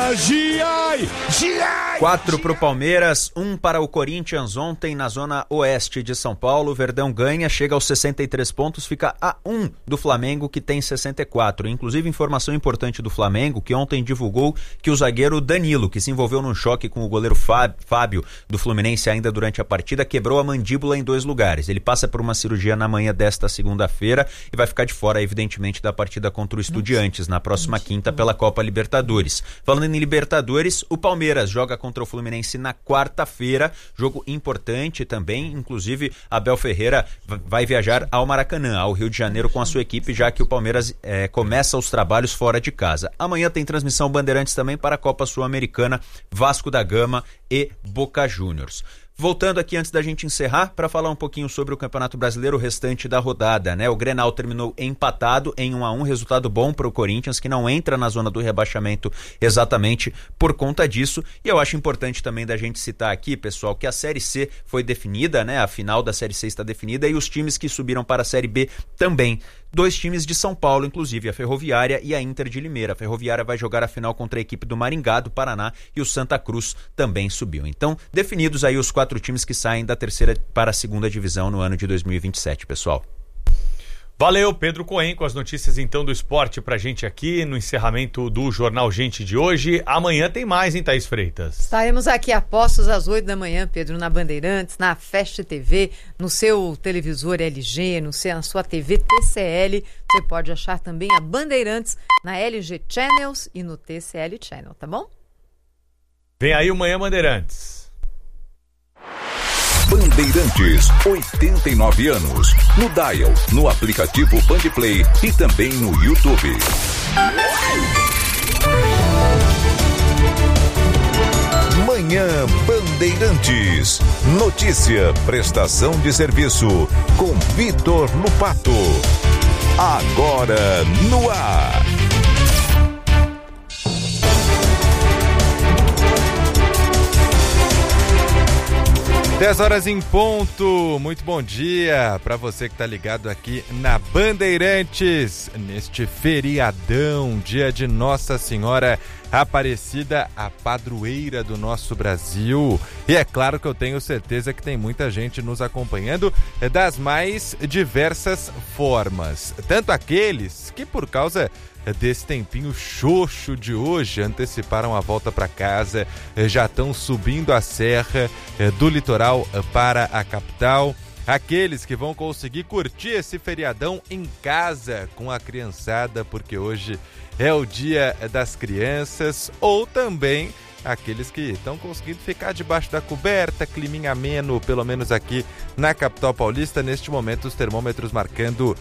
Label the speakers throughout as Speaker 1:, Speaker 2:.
Speaker 1: Giai!
Speaker 2: 4 para o Palmeiras, 1 para o Corinthians ontem na zona oeste de São Paulo. O Verdão ganha, chega aos 63 pontos, fica a 1 do Flamengo, que tem 64. Inclusive, informação importante do Flamengo, que ontem divulgou que o zagueiro Danilo, que se envolveu num choque com o goleiro Fábio do Fluminense ainda durante a partida, quebrou a mandíbula em 2 lugares. Ele passa por uma cirurgia na manhã desta segunda-feira e vai ficar de fora, evidentemente, da partida contra o Estudiantes na próxima quinta pela Copa Libertadores. Falando em Libertadores, o Palmeiras joga contra o Fluminense na quarta-feira, jogo importante também, inclusive Abel Ferreira vai viajar ao Maracanã, ao Rio de Janeiro com a sua equipe, já que o Palmeiras começa os trabalhos fora de casa. Amanhã tem transmissão Bandeirantes também para a Copa Sul-Americana, Vasco da Gama e Boca Juniors. Voltando aqui antes da gente encerrar, para falar um pouquinho sobre o Campeonato Brasileiro, o restante da rodada, né? O Grenal terminou empatado em 1-1, resultado bom para o Corinthians, que não entra na zona do rebaixamento exatamente por conta disso. E eu acho importante também da gente citar aqui, pessoal, que a Série C foi definida, né? A final da Série C está definida e os times que subiram para a Série B também. 2 times de São Paulo, inclusive, a Ferroviária e a Inter de Limeira. A Ferroviária vai jogar a final contra a equipe do Maringá, do Paraná, e o Santa Cruz também subiu. Então, definidos aí os 4 times que saem da terceira para a segunda divisão no ano de 2027, pessoal.
Speaker 3: Valeu, Pedro Cohen, com as notícias então do esporte pra gente aqui no encerramento do Jornal Gente de hoje. Amanhã tem mais, hein, Thaís Freitas?
Speaker 4: Estaremos aqui apostos às 8 da manhã, Pedro, na Bandeirantes, na Fast TV, no seu televisor LG, na sua TV TCL. Você pode achar também a Bandeirantes na LG Channels e no TCL Channel, tá bom?
Speaker 3: Vem aí o Manhã Bandeirantes.
Speaker 5: Bandeirantes, 89 anos. No dial, no aplicativo Bandplay e também no YouTube. Manhã Bandeirantes. Notícia, prestação de serviço com Vitor Lupato. Agora no ar.
Speaker 6: 10 horas em ponto, muito bom dia para você que está ligado aqui na Bandeirantes, neste feriadão, dia de Nossa Senhora Aparecida, a padroeira do nosso Brasil. E é claro que eu tenho certeza que tem muita gente nos acompanhando das mais diversas formas, tanto aqueles que por causa desse tempinho xoxo de hoje anteciparam a volta para casa, já estão subindo a serra do litoral para a capital. Aqueles que vão conseguir curtir esse feriadão em casa com a criançada, porque hoje é o dia das crianças, ou também aqueles que estão conseguindo ficar debaixo da coberta, climinha ameno, pelo menos aqui na capital paulista. Neste momento, os termômetros marcando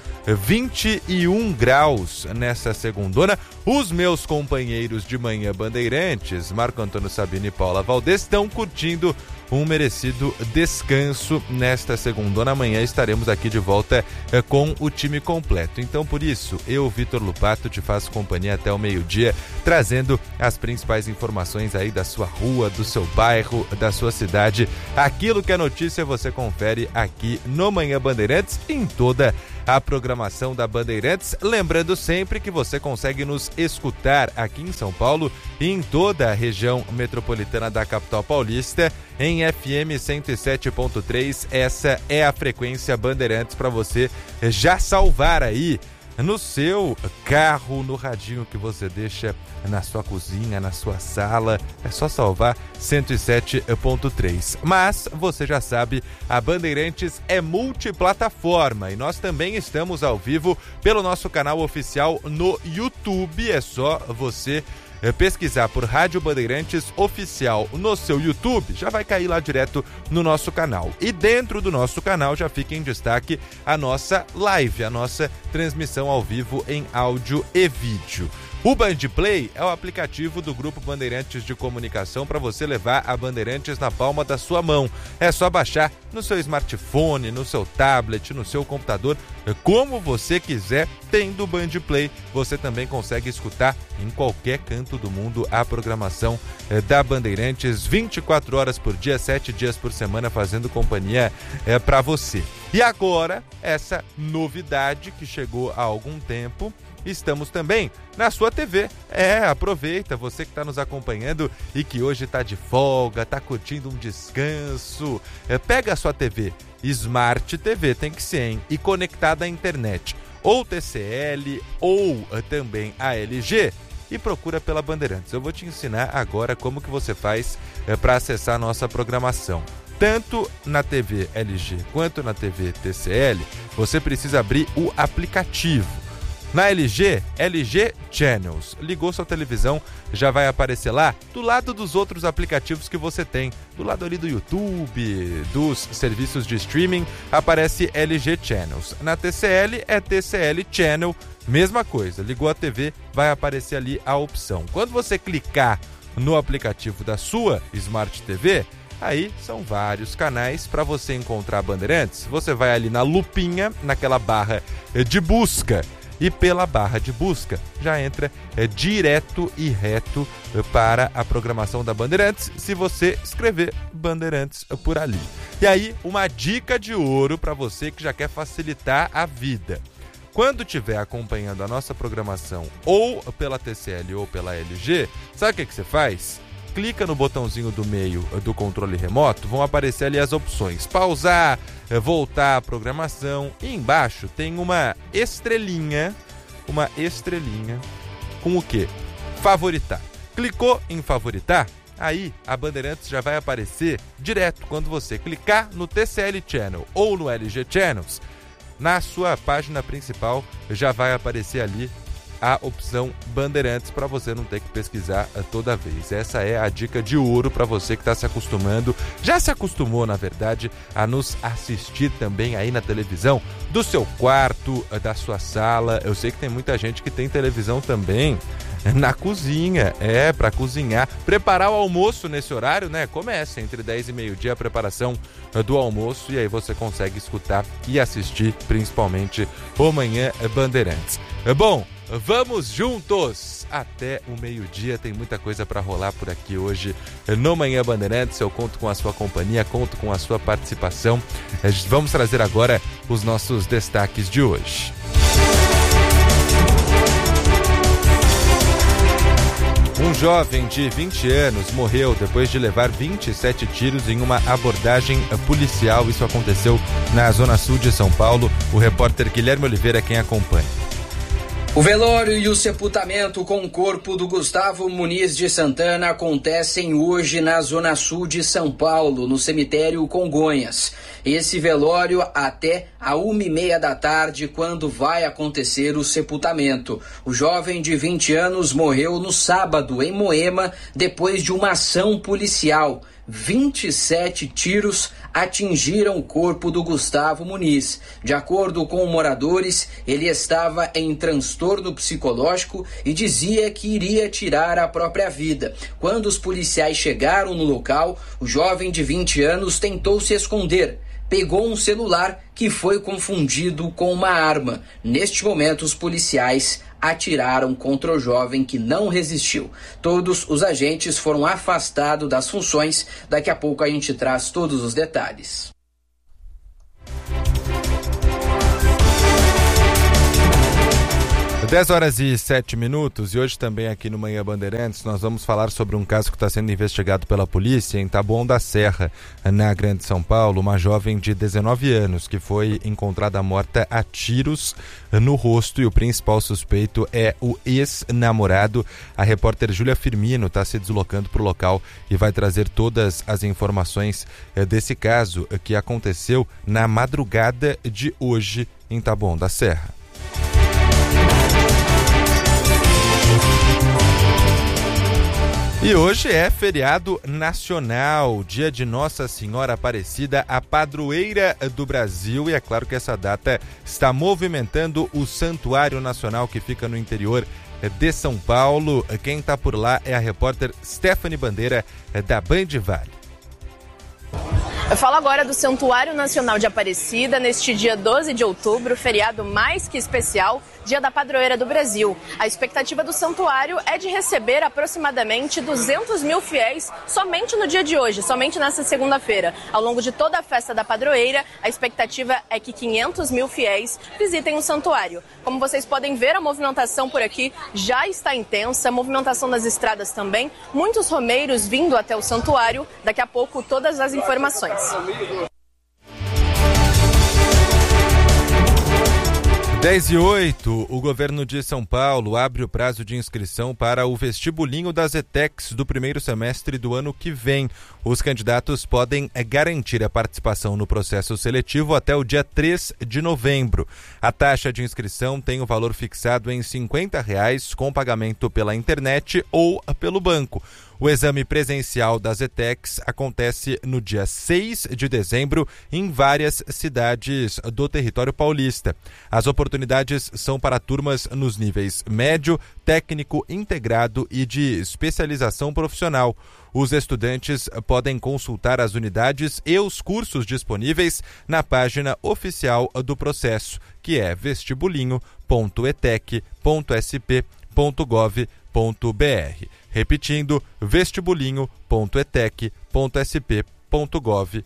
Speaker 6: 21 graus nessa segundona. Os meus companheiros de Manhã Bandeirantes, Marco Antônio Sabino e Paula Valdez, estão curtindo um merecido descanso nesta segundona. Amanhã estaremos aqui de volta com o time completo. Então, por isso, eu, Vitor Lupato, te faço companhia até o meio-dia, trazendo as principais informações aí da sua rua, do seu bairro, da sua cidade. Aquilo que é notícia você confere aqui no Manhã Bandeirantes, em toda a programação da Bandeirantes. Lembrando sempre que você consegue nos escutar aqui em São Paulo e em toda a região metropolitana da capital paulista em FM 107.3. Essa é a frequência Bandeirantes para você já salvar aí no seu carro, no radinho que você deixa na sua cozinha, na sua sala. É só salvar 107.3. Mas você já sabe, a Bandeirantes é multiplataforma e nós também estamos ao vivo pelo nosso canal oficial no YouTube. É só você pesquisar por Rádio Bandeirantes Oficial no seu YouTube, já vai cair lá direto no nosso canal. E dentro do nosso canal já fica em destaque a nossa live, a nossa transmissão ao vivo em áudio e vídeo. O Bandplay é o aplicativo do Grupo Bandeirantes de Comunicação para você levar a Bandeirantes na palma da sua mão. É só baixar no seu smartphone, no seu tablet, no seu computador, como você quiser. Tendo o Bandplay, você também consegue escutar em qualquer canto do mundo a programação da Bandeirantes 24 horas por dia, 7 dias por semana, fazendo companhia para você. E agora, essa novidade que chegou há algum tempo, estamos também na sua TV. Aproveita, você que está nos acompanhando e que hoje está de folga, está curtindo um descanso. Pega a sua TV, Smart TV tem que ser, hein? E conectada à internet, ou TCL ou também a LG, e procura pela Bandeirantes. Eu vou te ensinar agora como que você faz para acessar a nossa programação. Tanto na TV LG quanto na TV TCL, você precisa abrir o aplicativo. Na LG Channels. Ligou sua televisão, já vai aparecer lá do lado dos outros aplicativos que você tem. Do lado ali do YouTube, dos serviços de streaming, aparece LG Channels. Na TCL é TCL Channel, mesma coisa. Ligou a TV, vai aparecer ali a opção. Quando você clicar no aplicativo da sua Smart TV, aí são vários canais para você encontrar Bandeirantes. Você vai ali na lupinha, naquela barra de busca, e pela barra de busca já entra direto e reto para a programação da Bandeirantes, se você escrever Bandeirantes por ali. E aí, uma dica de ouro para você que já quer facilitar a vida. Quando estiver acompanhando a nossa programação ou pela TCL ou pela LG, sabe o que você faz? Clica no botãozinho do meio do controle remoto, vão aparecer ali as opções: pausar, voltar à programação, e embaixo tem uma estrelinha com o quê? Favoritar. Clicou em favoritar, aí a Bandeirantes já vai aparecer direto. Quando você clicar no TCL Channel ou no LG Channels, na sua página principal já vai aparecer ali a opção Bandeirantes para você não ter que pesquisar toda vez. Essa é a dica de ouro para você que está se acostumando, já se acostumou na verdade, a nos assistir também aí na televisão do seu quarto, da sua sala. Eu sei que tem muita gente que tem televisão também na cozinha, para cozinhar, preparar o almoço nesse horário, né? Começa entre 10 e meio-dia a preparação do almoço, e aí você consegue escutar e assistir principalmente o Manhã Bandeirantes. Bom, vamos juntos até o meio-dia, tem muita coisa para rolar por aqui hoje no Manhã Bandeirantes. Eu conto com a sua companhia, conto com a sua participação. Vamos trazer agora os nossos destaques de hoje. Um jovem de 20 anos morreu depois de levar 27 tiros em uma abordagem policial. Isso aconteceu na Zona Sul de São Paulo. O repórter Guilherme Oliveira quem acompanha.
Speaker 1: O velório e o sepultamento com o corpo do Gustavo Muniz de Santana acontecem hoje na Zona Sul de São Paulo, no cemitério Congonhas. Esse velório até a 1h30 da tarde, quando vai acontecer o sepultamento. O jovem de 20 anos morreu no sábado, em Moema, depois de uma ação policial. 27 tiros atingiram o corpo do Gustavo Muniz. De acordo com moradores, ele estava em transtorno psicológico e dizia que iria tirar a própria vida. Quando os policiais chegaram no local, o jovem de 20 anos tentou se esconder. Pegou um celular que foi confundido com uma arma. Neste momento, os policiais atiraram contra o jovem, que não resistiu. Todos os agentes foram afastados das funções. Daqui a pouco a gente traz todos os detalhes.
Speaker 6: 10h07 e hoje também aqui no Manhã Bandeirantes nós vamos falar sobre um caso que está sendo investigado pela polícia em Taboão da Serra, na Grande São Paulo. Uma jovem de 19 anos que foi encontrada morta a tiros no rosto, e o principal suspeito é o ex-namorado. A repórter Júlia Firmino está se deslocando para o local e vai trazer todas as informações desse caso que aconteceu na madrugada de hoje em Taboão da Serra. E hoje é feriado nacional, dia de Nossa Senhora Aparecida, a padroeira do Brasil, e é claro que essa data está movimentando o Santuário Nacional que fica no interior de São Paulo. Quem está por lá é a repórter Stephanie Bandeira, da Band Vale.
Speaker 7: Eu falo agora do Santuário Nacional de Aparecida, neste dia 12 de outubro, feriado mais que especial, dia da padroeira do Brasil. A expectativa do santuário é de receber aproximadamente 200 mil fiéis somente no dia de hoje, somente nessa segunda-feira. Ao longo de toda a festa da padroeira, a expectativa é que 500 mil fiéis visitem o santuário. Como vocês podem ver, a movimentação por aqui já está intensa, a movimentação nas estradas também, muitos romeiros vindo até o santuário. Daqui a pouco, todas as informações.
Speaker 6: 10:08, o governo de São Paulo abre o prazo de inscrição para o vestibulinho das ETECs do primeiro semestre do ano que vem. Os candidatos podem garantir a participação no processo seletivo até o dia 3 de novembro. A taxa de inscrição tem o valor fixado em R$ 50 com pagamento pela internet ou pelo banco. O exame presencial das ETECs acontece no dia 6 de dezembro em várias cidades do território paulista. As oportunidades são para turmas nos níveis médio, técnico, integrado e de especialização profissional. Os estudantes podem consultar as unidades e os cursos disponíveis na página oficial do processo, que é vestibulinho.etec.sp.gov.br. Repetindo, vestibulinho.etec.sp.gov.br.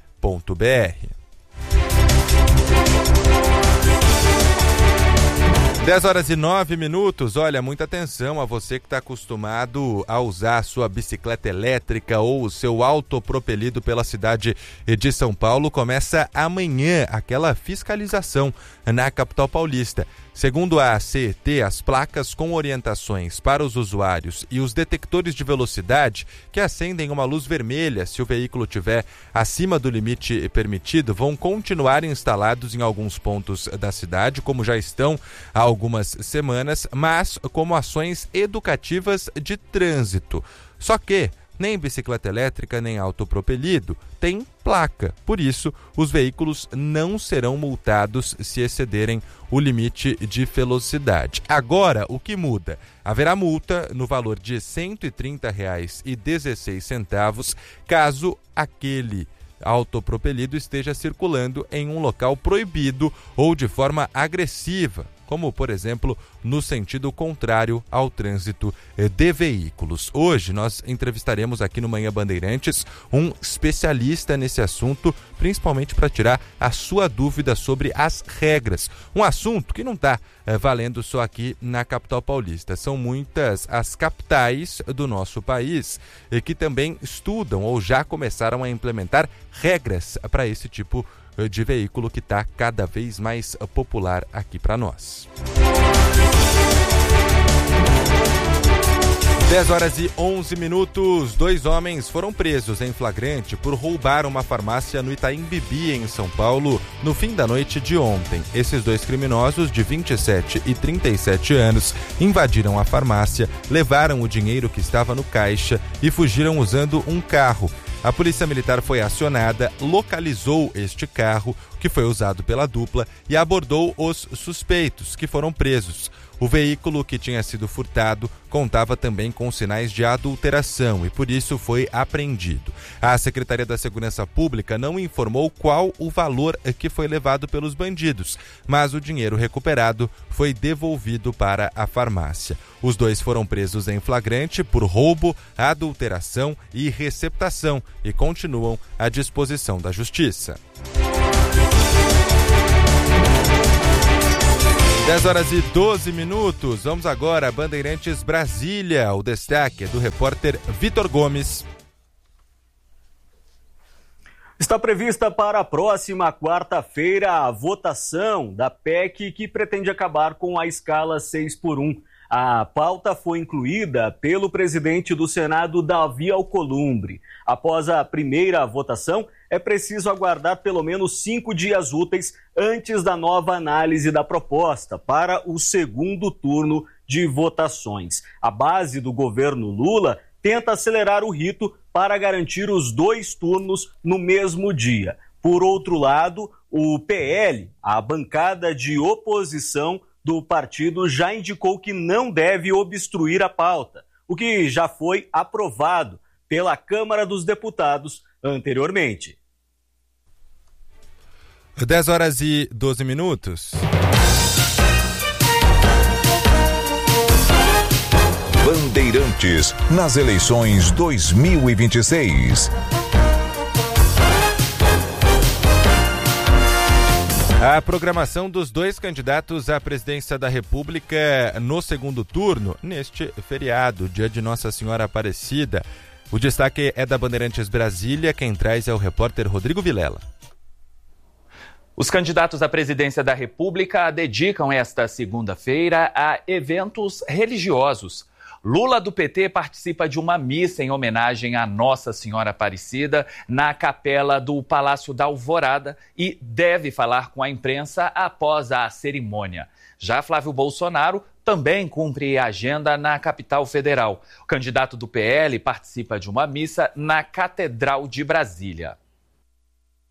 Speaker 6: 10:09. Olha, muita atenção a você que está acostumado a usar a sua bicicleta elétrica ou o seu autopropelido pela cidade de São Paulo. Começa amanhã aquela fiscalização na capital paulista. Segundo a CET, as placas com orientações para os usuários e os detectores de velocidade que acendem uma luz vermelha se o veículo estiver acima do limite permitido vão continuar instalados em alguns pontos da cidade, como já estão há algumas semanas, mas como ações educativas de trânsito. Só que nem bicicleta elétrica nem autopropelido tem placa. Por isso, os veículos não serão multados se excederem o limite de velocidade. Agora, o que muda? Haverá multa no valor de R$ 130,16 caso aquele autopropelido esteja circulando em um local proibido ou de forma agressiva, como, por exemplo, no sentido contrário ao trânsito de veículos. Hoje nós entrevistaremos aqui no Manhã Bandeirantes um especialista nesse assunto, principalmente para tirar a sua dúvida sobre as regras. Um assunto que não está valendo só aqui na capital paulista. São muitas as capitais do nosso país que também estudam ou já começaram a implementar regras para esse tipo de veículo que está cada vez mais popular aqui para nós. 10:11. 2 homens foram presos em flagrante por roubar uma farmácia no Itaim Bibi, em São Paulo, no fim da noite de ontem. Esses 2 criminosos, de 27 e 37 anos, invadiram a farmácia, levaram o dinheiro que estava no caixa e fugiram usando um carro. A Polícia Militar foi acionada, localizou este carro, que foi usado pela dupla, e abordou os suspeitos, que foram presos. O veículo que tinha sido furtado contava também com sinais de adulteração e por isso foi apreendido. A Secretaria da Segurança Pública não informou qual o valor que foi levado pelos bandidos, mas o dinheiro recuperado foi devolvido para a farmácia. Os 2 foram presos em flagrante por roubo, adulteração e receptação e continuam à disposição da Justiça. 10:12. Vamos agora a Bandeirantes Brasília. O destaque é do repórter Vitor Gomes.
Speaker 8: Está prevista para a próxima quarta-feira a votação da PEC que pretende acabar com a escala 6x1. A pauta foi incluída pelo presidente do Senado, Davi Alcolumbre. Após a primeira votação, é preciso aguardar pelo menos 5 dias úteis antes da nova análise da proposta para o segundo turno de votações. A base do governo Lula tenta acelerar o rito para garantir os 2 turnos no mesmo dia. Por outro lado, o PL, a bancada de oposição do partido, já indicou que não deve obstruir a pauta, o que já foi aprovado pela Câmara dos Deputados anteriormente.
Speaker 6: 10:12.
Speaker 5: Bandeirantes, nas eleições 2026.
Speaker 6: A programação dos dois candidatos à presidência da República no segundo turno, neste feriado, dia de Nossa Senhora Aparecida. O destaque é da Bandeirantes Brasília, quem traz é o repórter Rodrigo Vilela.
Speaker 9: Os candidatos à presidência da República dedicam esta segunda-feira a eventos religiosos. Lula, do PT, participa de uma missa em homenagem a Nossa Senhora Aparecida na capela do Palácio da Alvorada e deve falar com a imprensa após a cerimônia. Já Flávio Bolsonaro também cumpre a agenda na capital federal. O candidato do PL participa de uma missa na Catedral de Brasília.